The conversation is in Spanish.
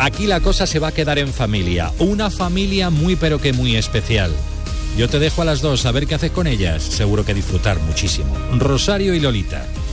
Aquí la cosa se va a quedar en familia. Una familia muy pero que muy especial. Yo te dejo a las dos a ver qué haces con ellas. Seguro que disfrutar muchísimo. Rosario y Lolita.